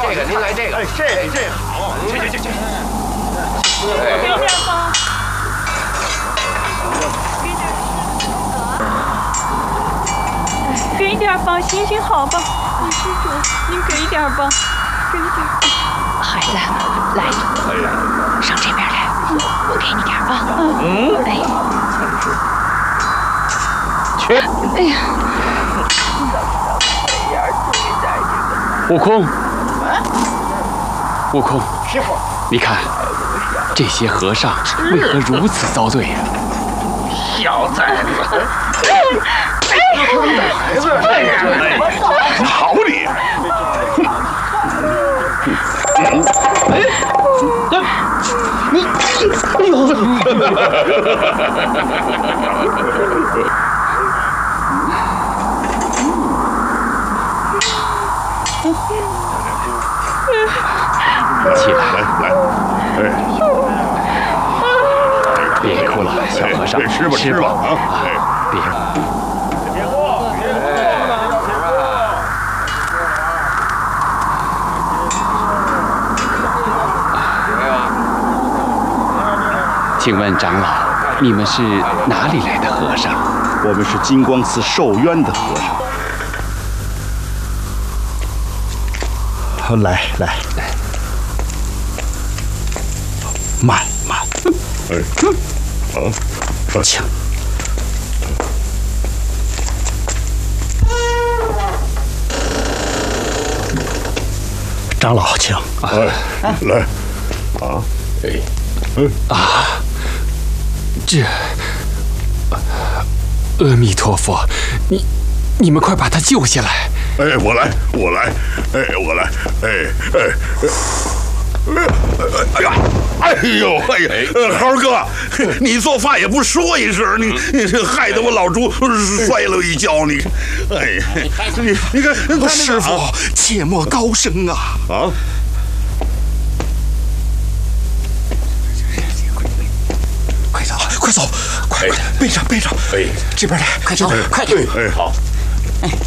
这个，您来这个。 哎，这好，这。 给点吧。给点吧，行行好吧，施主，您给点吧，给点。 孩子，来，上这边来，我给你点啊。哎， 去。 哎呀， 悟空，悟空， 师傅， 你看，这些和尚为何如此遭罪呀？ 小崽子！ 孩子， 好你！ 起来， 来， 别哭了，小和尚， 吃吧吃吧啊！ 别。请问长老，你们是哪里来的和尚？ 我们是金光寺受冤的和尚。来，慢，请。长老，请。 来， 这，阿弥陀佛，你们快把他救下来！ 哎，我来，哎呀，豪哥，你做饭也不说一声，你这害得我老猪摔了一跤，你，哎呀，你看， 师傅，切莫高声啊！ 啊！ 快走，快，背上， 哎， 这边来， 快走，快点！ 哎，好。